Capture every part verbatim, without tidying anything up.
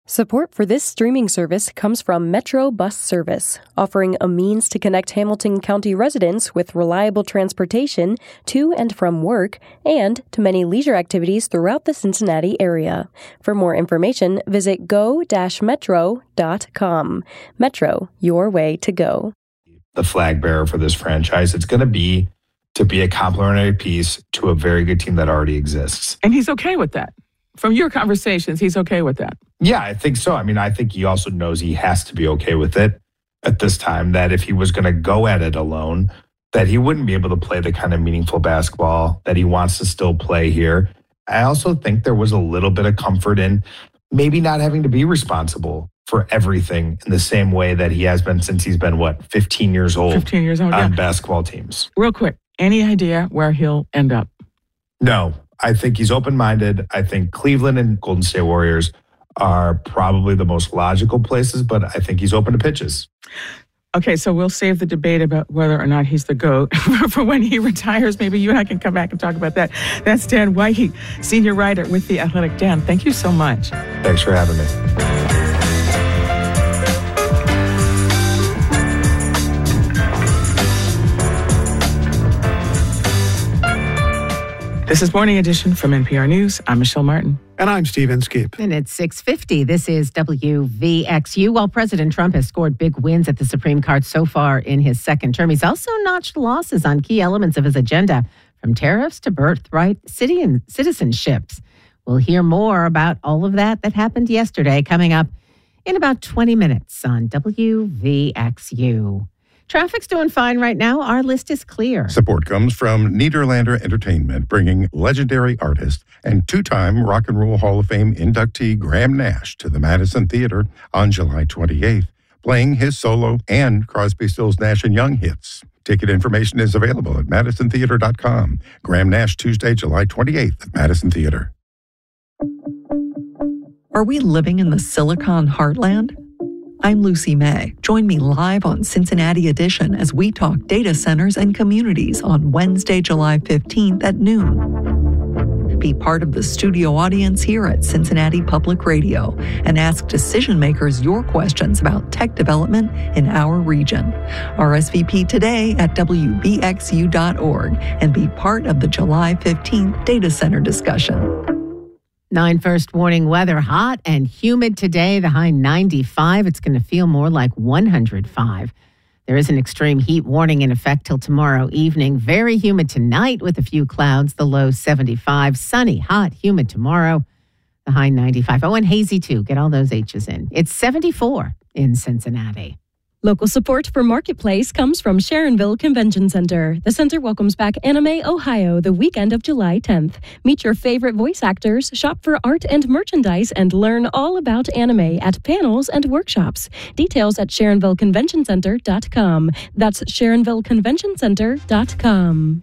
Support for this streaming service comes from Metro Bus Service, offering a means to connect Hamilton County residents with reliable transportation to and from work and to many leisure activities throughout the Cincinnati area. For more information, visit go dash metro dot com. Metro, your way to go. The flag bearer for this franchise, it's going to be to be a complementary piece to a very good team that already exists. And he's okay with that. From your conversations, he's okay with that. Yeah, I think so. I mean, I think he also knows he has to be okay with it at this time, that if he was going to go at it alone, that he wouldn't be able to play the kind of meaningful basketball that he wants to still play here. I also think there was a little bit of comfort in maybe not having to be responsible for everything in the same way that he has been since he's been, what, fifteen years old? fifteen years old, on yeah. basketball teams. Real quick, any idea where he'll end up? No. I think he's open-minded. I think Cleveland and Golden State Warriors are probably the most logical places, but I think he's open to pitches. Okay, so we'll save the debate about whether or not he's the GOAT for when he retires. Maybe you and I can come back and talk about that. That's Dan Whitey, senior writer with The Athletic. Dan, thank you so much. Thanks for having me. This is Morning Edition from N P R News. I'm Michelle Martin. And I'm Steve Inskeep. And it's six fifty. This is W V X U. While President Trump has scored big wins at the Supreme Court so far in his second term, he's also notched losses on key elements of his agenda, from tariffs to birthright city and citizenships. We'll hear more about all of that that happened yesterday coming up in about twenty minutes on W V X U. Traffic's doing fine right now. Our list is clear. Support comes from Nederlander Entertainment, bringing legendary artist and two-time Rock and Roll Hall of Fame inductee Graham Nash to the Madison Theater on July twenty-eighth, playing his solo and Crosby, Stills, Nash and Young hits. Ticket information is available at madison theater dot com. Graham Nash, Tuesday, July twenty-eighth at Madison Theater. Are we living in the Silicon Heartland? I'm Lucy May. Join me live on Cincinnati Edition as we talk data centers and communities on Wednesday, July fifteenth at noon. Be part of the studio audience here at Cincinnati Public Radio and ask decision makers your questions about tech development in our region. R S V P today at W B X U dot org and be part of the July fifteenth data center discussion. Nine first warning weather, hot and humid today, the high ninety-five. It's going to feel more like one hundred five. There is an extreme heat warning in effect till tomorrow evening. Very humid tonight with a few clouds, the low seventy-five. Sunny, hot, humid tomorrow, the high ninety-five. Oh, and hazy too. Get all those H's in. It's seventy-four in Cincinnati. Local support for Marketplace comes from Sharonville Convention Center. The center welcomes back Anime Ohio the weekend of July tenth. Meet your favorite voice actors, shop for art and merchandise, and learn all about anime at panels and workshops. Details at sharonville convention center dot com. That's sharonville convention center dot com.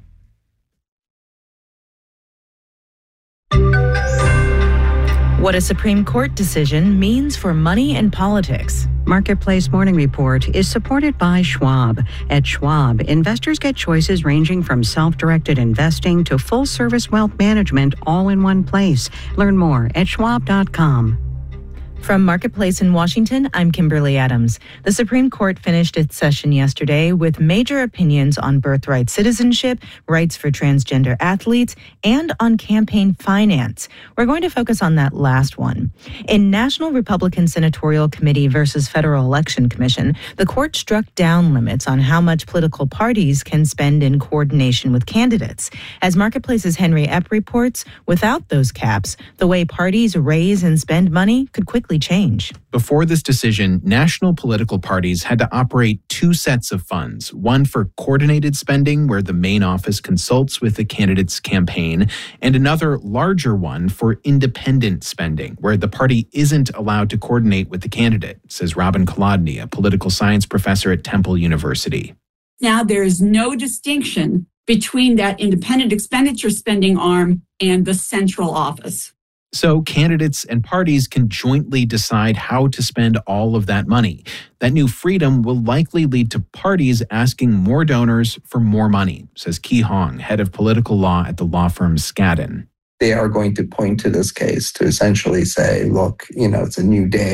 What a Supreme Court decision means for money and politics. Marketplace Morning Report is supported by Schwab. At Schwab, investors get choices ranging from self-directed investing to full-service wealth management all in one place. Learn more at schwab dot com. From Marketplace in Washington, I'm Kimberly Adams. The Supreme Court finished its session yesterday with major opinions on birthright citizenship, rights for transgender athletes, and on campaign finance. We're going to focus on that last one. In National Republican Senatorial Committee versus Federal Election Commission, the court struck down limits on how much political parties can spend in coordination with candidates. As Marketplace's Henry Epp reports, without those caps, the way parties raise and spend money could quickly change. Before this decision, national political parties had to operate two sets of funds, one for coordinated spending, where the main office consults with the candidate's campaign, and another larger one for independent spending, where the party isn't allowed to coordinate with the candidate, says Robin Kolodny, a political science professor at Temple University. Now, there is no distinction between that independent expenditure spending arm and the central office. So candidates and parties can jointly decide how to spend all of that money. That new freedom will likely lead to parties asking more donors for more money, says Ki Hong, head of political law at the law firm Skadden. They are going to point to this case to essentially say, look, you know, it's a new day.